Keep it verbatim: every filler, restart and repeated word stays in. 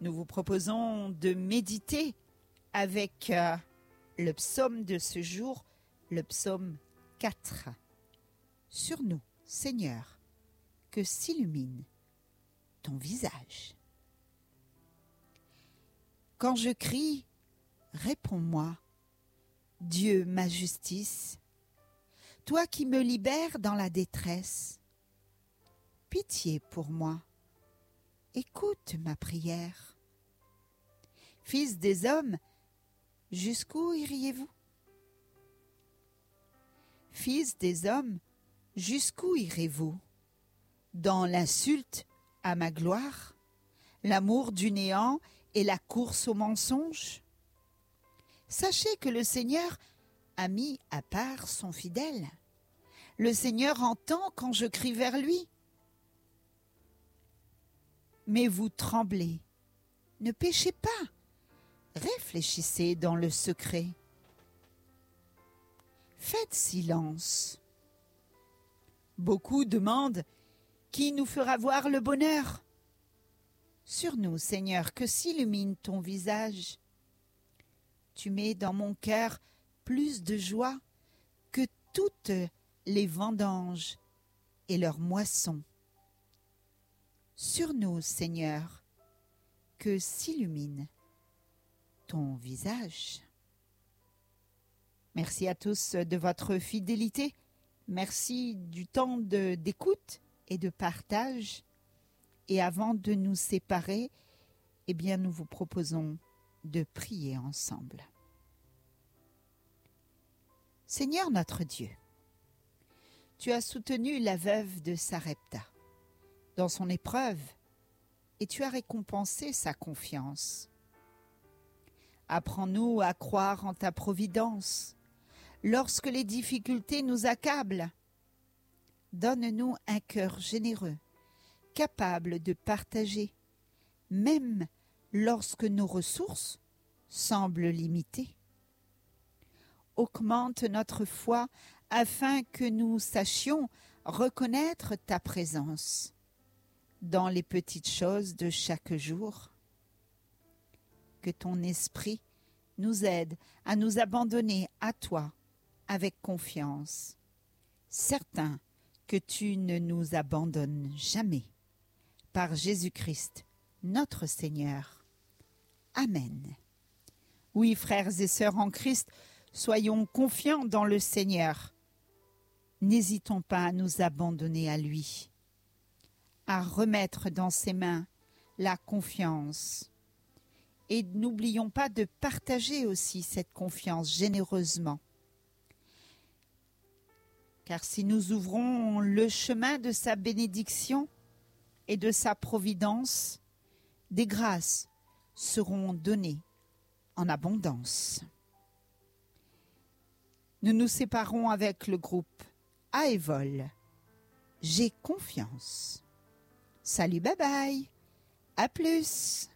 Nous vous proposons de méditer avec euh, le psaume de ce jour, le psaume quatre. Sur nous, Seigneur, que s'illumine ton visage. Quand je crie, réponds-moi, Dieu ma justice, toi qui me libères dans la détresse. Pitié pour moi, écoute ma prière. Fils des hommes, jusqu'où iriez-vous? Fils des hommes, jusqu'où irez-vous? Dans l'insulte à ma gloire, l'amour du néant et la course au mensonge? Sachez que le Seigneur a mis à part son fidèle. Le Seigneur entend quand je crie vers lui. Mais vous tremblez, ne péchez pas, réfléchissez dans le secret. Faites silence. Beaucoup demandent qui nous fera voir le bonheur. Sur nous, Seigneur, que s'illumine ton visage. Tu mets dans mon cœur plus de joie que toutes les vendanges et leurs moissons. Sur nous, Seigneur, que s'illumine ton visage. Merci à tous de votre fidélité. Merci du temps de, d'écoute et de partage. Et avant de nous séparer, eh bien, nous vous proposons de prier ensemble. Seigneur notre Dieu, tu as soutenu la veuve de Sarepta dans son épreuve et tu as récompensé sa confiance. Apprends-nous à croire en ta providence lorsque les difficultés nous accablent. Donne-nous un cœur généreux, capable de partager, même lorsque nos ressources semblent limitées. Augmente notre foi afin que nous sachions reconnaître ta présence dans les petites choses de chaque jour. Que ton esprit nous aide à nous abandonner à toi avec confiance, certain que tu ne nous abandonnes jamais. Par Jésus-Christ, notre Seigneur. Amen. Oui, frères et sœurs en Christ, soyons confiants dans le Seigneur. N'hésitons pas à nous abandonner à lui, à remettre dans ses mains la confiance. Et n'oublions pas de partager aussi cette confiance généreusement. Car si nous ouvrons le chemin de sa bénédiction et de sa providence, des grâces seront données en abondance. Nous nous séparons avec le groupe Aévol. J'ai confiance. Salut, bye bye. À plus.